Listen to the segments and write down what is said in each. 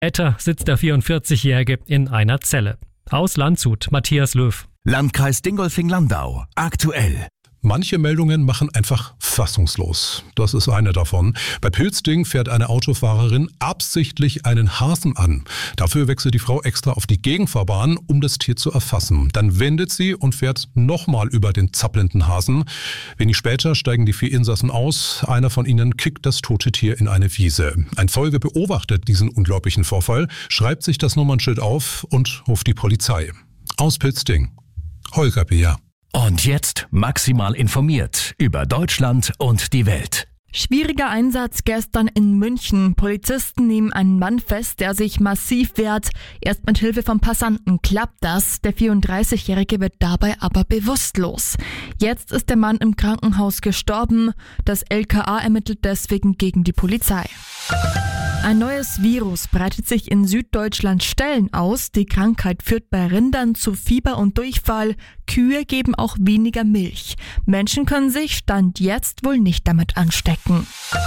Später sitzt der 44-Jährige in einer Zelle. Aus Landshut, Matthias Löw. Landkreis Dingolfing-Landau. Aktuell. Manche Meldungen machen einfach fassungslos. Das ist eine davon. Bei Pilzding fährt eine Autofahrerin absichtlich einen Hasen an. Dafür wechselt die Frau extra auf die Gegenfahrbahn, um das Tier zu erfassen. Dann wendet sie und fährt nochmal über den zappelnden Hasen. Wenig später steigen die 4 Insassen aus. Einer von ihnen kickt das tote Tier in eine Wiese. Ein Zeuge beobachtet diesen unglaublichen Vorfall, schreibt sich das Nummernschild auf und ruft die Polizei. Aus Pilzding, Holger Beer. Und jetzt maximal informiert über Deutschland und die Welt. Schwieriger Einsatz gestern in München. Polizisten nehmen einen Mann fest, der sich massiv wehrt. Erst mit Hilfe von Passanten klappt das. Der 34-Jährige wird dabei aber bewusstlos. Jetzt ist der Mann im Krankenhaus gestorben. Das LKA ermittelt deswegen gegen die Polizei. Ein neues Virus breitet sich in Süddeutschland Stellen aus. Die Krankheit führt bei Rindern zu Fieber und Durchfall. Kühe geben auch weniger Milch. Menschen können sich Stand jetzt wohl nicht damit anstecken.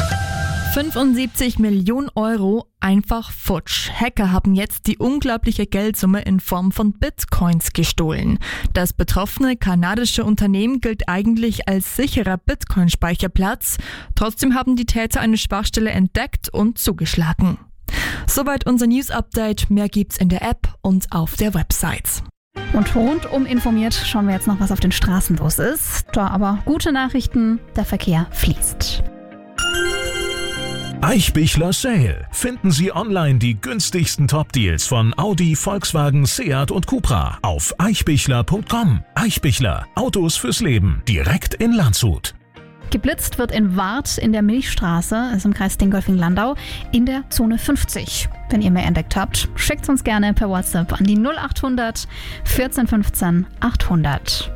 75 Millionen Euro einfach futsch. Hacker haben jetzt die unglaubliche Geldsumme in Form von Bitcoins gestohlen. Das betroffene kanadische Unternehmen gilt eigentlich als sicherer Bitcoin-Speicherplatz. Trotzdem haben die Täter eine Schwachstelle entdeckt und zugeschlagen. Soweit unser News-Update. Mehr gibt's in der App und auf der Website. Und rundum informiert schauen wir jetzt noch, was auf den Straßen los ist. Da aber gute Nachrichten, der Verkehr fließt. Eichbichler Sale. Finden Sie online die günstigsten Top-Deals von Audi, Volkswagen, Seat und Cupra auf eichbichler.com. Eichbichler. Autos fürs Leben. Direkt in Landshut. Geblitzt wird in Warth in der Milchstraße, ist im Kreis Dingolfing-Landau, in der Zone 50. Wenn ihr mehr entdeckt habt, schickt uns gerne per WhatsApp an die 0800 14 15 800.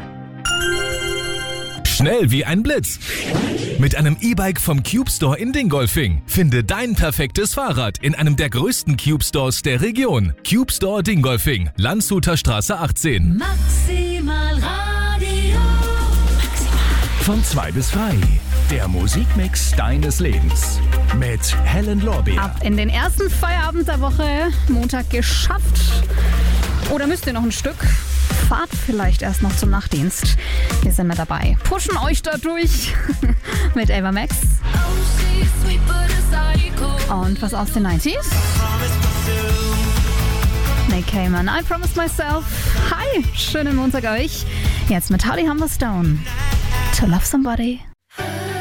Schnell wie ein Blitz. Mit einem E-Bike vom Cube Store in Dingolfing. Finde dein perfektes Fahrrad in einem der größten Cube Stores der Region. Cube Store Dingolfing, Landshuter Straße 18. Maximal Radio. Von 2 bis 3. Der Musikmix deines Lebens. Mit Helen Lorbeer. Ab in den ersten Feierabend der Woche. Montag geschafft. Oder müsst ihr noch ein Stück? Fahrt vielleicht erst noch zum Nachtdienst. Wir sind mit dabei. Pushen euch da durch mit Ava Max. Und was aus den 90s? Nick Cayman, I Promised Myself. Hi, schönen Montag euch. Jetzt mit Holly Humberstone. To Love Somebody.